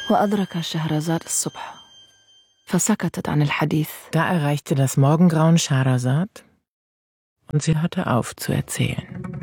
وأدرك شهرزاد الصبح فسكتت عن الحديث. Da erreichte das Morgengrauen Scheherazad und sie hörte auf zu erzählen.